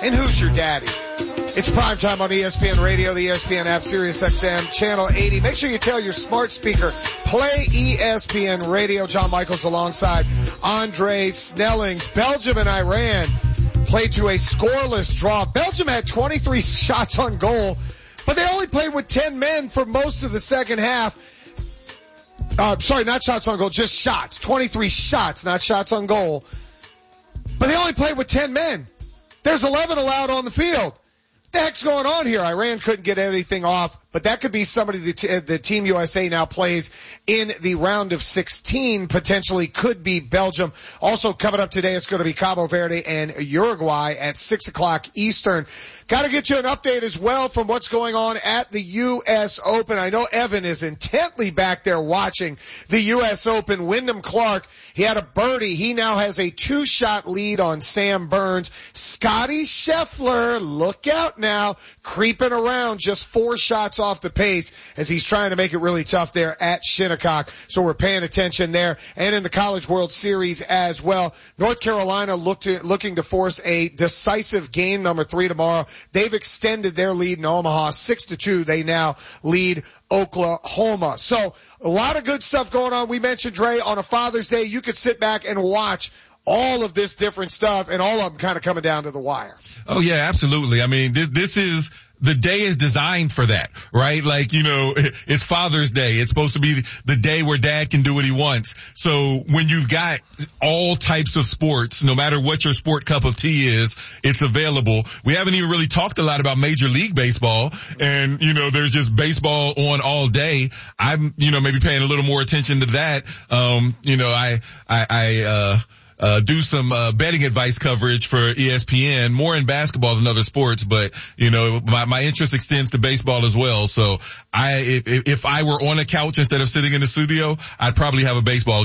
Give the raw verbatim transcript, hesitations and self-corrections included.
And who's your daddy? It's primetime on E S P N Radio, the E S P N app, Sirius X M, Channel eighty. Make sure you tell your smart speaker, play E S P N Radio. John Michaels alongside Andre Snellings. Belgium and Iran played to a scoreless draw. Belgium had twenty-three shots on goal, but they only played with ten men for most of the second half. Uh, sorry, not shots on goal, just shots. twenty-three shots, not shots on goal. But they only played with ten men. There's eleven allowed on the field. What the heck's going on here? Iran couldn't get anything off, but that could be somebody that the Team U S A now plays in the round of sixteen, potentially could be Belgium. Also coming up today, it's going to be Cabo Verde and Uruguay at six o'clock Eastern. Got to get you an update as well from what's going on at the U S Open. I know Evan is intently back there watching the U S Open. Wyndham Clark, he had a birdie. He now has a two-shot lead on Sam Burns. Scotty Scheffler, look out now, creeping around just four shots off the pace as he's trying to make it really tough there at Shinnecock. So we're paying attention there. And in the College World Series as well, North Carolina look to, looking to force a decisive game number three tomorrow. They've extended their lead in Omaha six to two. They now lead Oklahoma. So a lot of good stuff going on. We mentioned, Dre, on a Father's Day, you could sit back and watch all of this different stuff, and all of them kind of coming down to the wire. Oh yeah, absolutely. I mean, this, this is, the day is designed for that, right? Like, you know, it's Father's Day. It's supposed to be the day where dad can do what he wants. So when you've got all types of sports, no matter what your sport cup of tea is, it's available. We haven't even really talked a lot about Major League Baseball, and, you know, there's just baseball on all day. I'm, you know, maybe paying a little more attention to that. Um, you know, I, I, I, uh, Uh, do some, uh, betting advice coverage for E S P N, more in basketball than other sports, but, you know, my, my interest extends to baseball as well. So I, if, if I were on a couch instead of sitting in the studio, I'd probably have a baseball